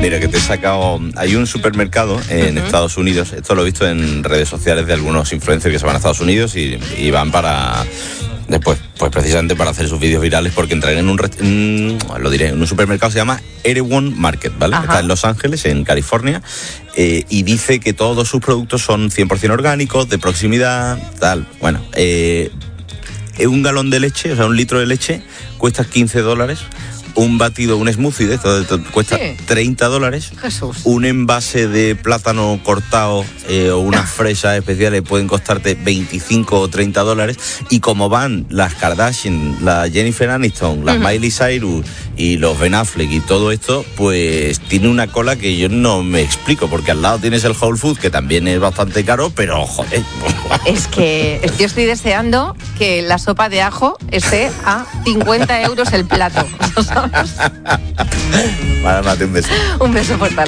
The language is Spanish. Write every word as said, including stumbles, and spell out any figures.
Mira, que te he sacado... Hay un supermercado en uh-huh. Estados Unidos, esto lo he visto en redes sociales de algunos influencers que se van a Estados Unidos y, y van para... Después, pues precisamente para hacer sus vídeos virales, porque entran en un, en, lo diré, en un supermercado, se llama Erewhon Market, ¿vale? Ajá. Está en Los Ángeles, en California, eh, y dice que todos sus productos son cien por ciento orgánicos, de proximidad, tal. Bueno, eh, un galón de leche, o sea, un litro de leche, cuesta quince dólares. Un batido, un smoothie de esto, de esto cuesta sí. treinta dólares. Jesús. Un envase de plátano cortado eh, o unas fresas especiales pueden costarte veinticinco o treinta dólares. Y como van las Kardashian, la Jennifer Aniston, las uh-huh. Miley Cyrus y los Ben Affleck y todo esto, pues tiene una cola que yo no me explico, porque al lado tienes el Whole Foods, que también es bastante caro, pero joder. Es que yo estoy deseando que la sopa de ajo esté a cincuenta euros el plato. Vale, Mate, un beso. Un beso fuerte.